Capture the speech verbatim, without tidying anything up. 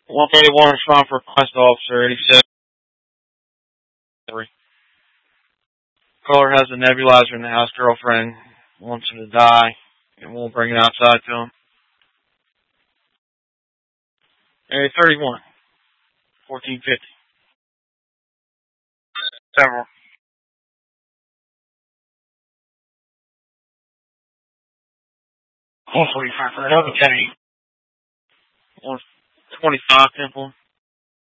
one eighty-one respond for request officer eighty-seven. Caller has a nebulizer in the house. Girlfriend wants him to die and won't bring it outside to him. Area thirty-one. fourteen fifty. Several. one forty-five for another ten. one twenty-five Temple.